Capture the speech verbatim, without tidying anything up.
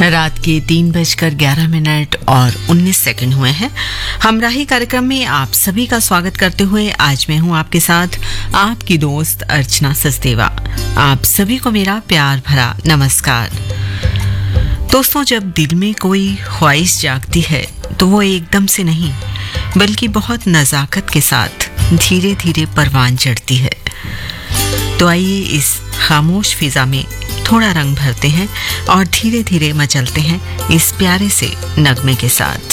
रात के तीन बजकर ग्यारह मिनट और उन्नीस सेकंड हुए हैं। हमराही कार्यक्रम में आप सभी का स्वागत करते हुए आज मैं हूं आपके साथ आपकी दोस्त अर्चना सचदेवा। आप सभी को मेरा प्यार भरा नमस्कार। दोस्तों, जब दिल में कोई ख्वाहिश जागती है तो वो एकदम से नहीं बल्कि बहुत नज़ाकत के साथ धीरे धीरे परवान चढ़ती है। तो आइए इस खामोश फिजा में थोड़ा रंग भरते हैं और धीरे धीरे मचलते हैं इस प्यारे से नगमे के साथ।